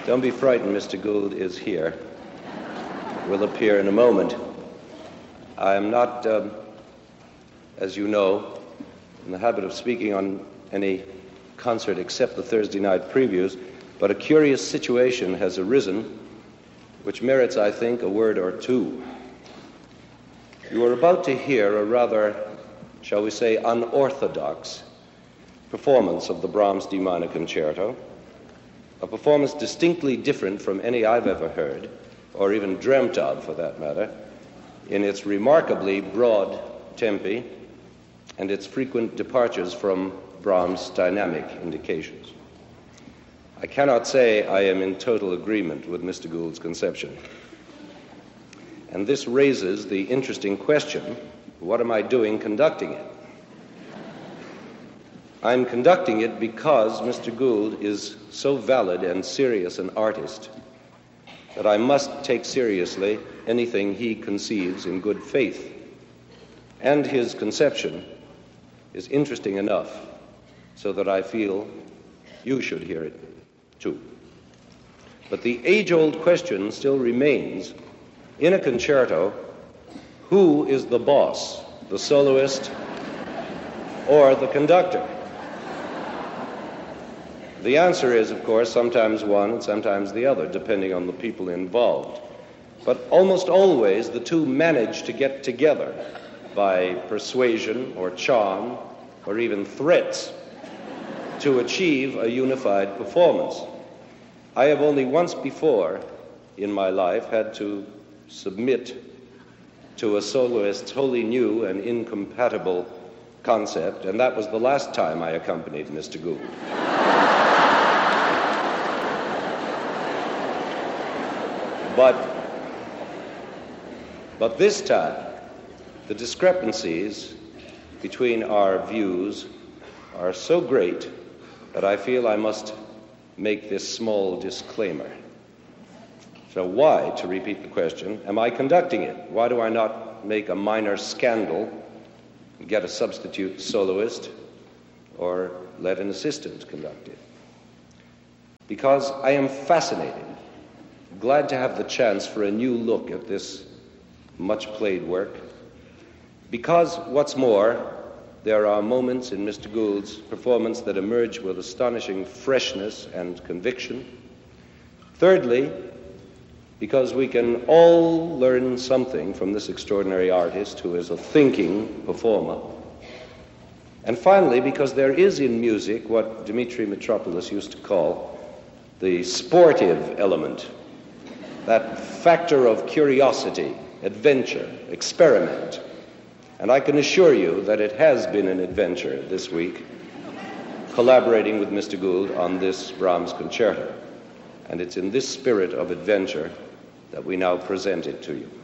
Don't be frightened, Mr. Gould is here. Will appear in a moment. I am not, as you know, in the habit of speaking on any concert except the Thursday night previews, but a curious situation has arisen which merits, I think, a word or two. You are about to hear a rather, shall we say, unorthodox performance of the Brahms D minor concerto, a performance distinctly different from any I've ever heard, or even dreamt of, for that matter, in its remarkably broad tempi and its frequent departures from Brahms' dynamic indications. I cannot say I am in total agreement with Mr. Gould's conception. And this raises the interesting question, what am I doing conducting it? I'm conducting it because Mr. Gould is so valid and serious an artist that I must take seriously anything he conceives in good faith. And his conception is interesting enough so that I feel you should hear it too. But the age-old question still remains, in a concerto, who is the boss, the soloist or the conductor? The answer is, of course, sometimes one and sometimes the other, depending on the people involved. But almost always the two manage to get together by persuasion or charm or even threats to achieve a unified performance. I have only once before in my life had to submit to a soloist's wholly new and incompatible concept, and that was the last time I accompanied Mr. Gould. But this time, the discrepancies between our views are so great that I feel I must make this small disclaimer. So why, to repeat the question, am I conducting it? Why do I not make a minor scandal, get a substitute soloist, or let an assistant conduct it? Because I am fascinated, glad to have the chance for a new look at this much-played work. Because, what's more, there are moments in Mr. Gould's performance that emerge with astonishing freshness and conviction. Thirdly, because we can all learn something from this extraordinary artist who is a thinking performer. And finally, because there is in music what Dmitri Mitropoulos used to call the sportive element, that factor of curiosity, adventure, experiment. And I can assure you that it has been an adventure this week, collaborating with Mr. Gould on this Brahms concerto. And it's in this spirit of adventure that we now present it to you.